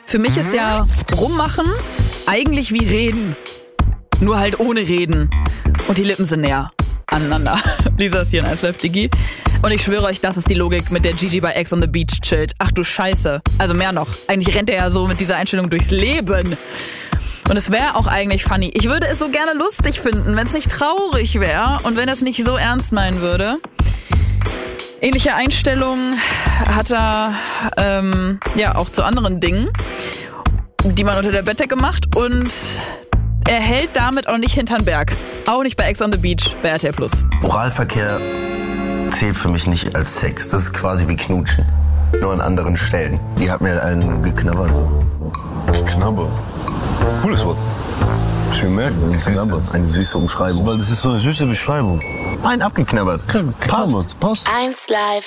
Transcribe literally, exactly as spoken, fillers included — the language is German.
Für mich ist ja rummachen eigentlich wie reden. Nur halt ohne reden. Und die Lippen sind näher aneinander. Lisa ist hier in eins Live Digi. Und ich schwöre euch, das ist die Logik, mit der Gigi bei Ex on the Beach chillt. Ach du Scheiße. Also mehr noch. Eigentlich rennt er ja so mit dieser Einstellung durchs Leben. Und es wäre auch eigentlich funny. Ich würde es so gerne lustig finden, wenn es nicht traurig wäre und wenn er es nicht so ernst meinen würde. Ähnliche Einstellungen hat er ähm, ja auch zu anderen Dingen, die man unter der Bettdecke macht. Und er hält damit auch nicht hinterm Berg. Auch nicht bei Ex on the Beach bei R T L Plus. Oralverkehr zählt für mich nicht als Sex. Das ist quasi wie Knutschen. Nur an anderen Stellen. Die hat mir einen geknabbert so. Geknabbert? Cooles Wort. Schön merken, geknabbert. Eine süße Umschreibung. Weil das ist so eine süße Beschreibung. Ein abgeknabbert. Passt. Passt. eins Live